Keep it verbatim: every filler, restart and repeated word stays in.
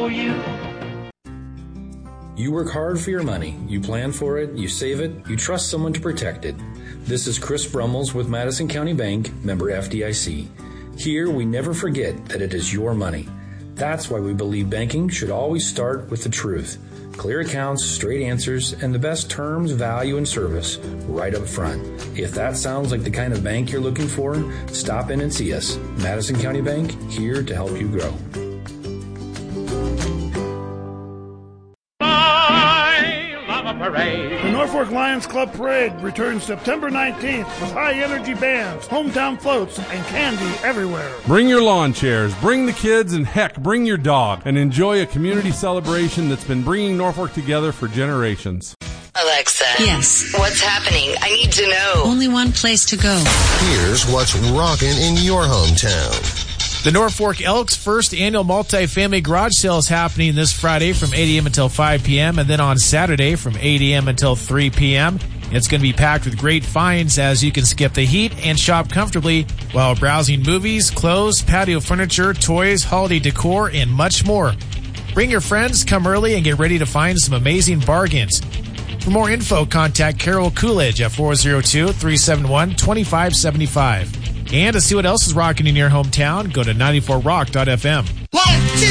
for you. You work hard for your money. You plan for it, you save it, you trust someone to protect it. This is Chris Brummels with Madison County Bank, member F D I C. Here, we never forget that it is your money. That's why we believe banking should always start with the truth. Clear accounts, straight answers, and the best terms, value, and service right up front. If that sounds like the kind of bank you're looking for, stop in and see us. Madison County Bank, here to help you grow. Parade. The Norfolk Lions Club Parade returns September nineteenth with high-energy bands, hometown floats, and candy everywhere. Bring your lawn chairs, bring the kids, and heck, bring your dog, and enjoy a community celebration that's been bringing Norfolk together for generations. Alexa. Yes. What's happening? I need to know. Only one place to go. Here's what's rocking in your hometown. The Norfolk Elks' first annual multifamily garage sale is happening this Friday from eight a.m. until five p.m. and then on Saturday from eight a.m. until three p.m. It's going to be packed with great finds as you can skip the heat and shop comfortably while browsing movies, clothes, patio furniture, toys, holiday decor, and much more. Bring your friends, come early, and get ready to find some amazing bargains. For more info, contact Carol Coolidge at four oh two, three seven one, two five seven five. And to see what else is rocking in your hometown, go to ninety-four rock dot f m. One, two,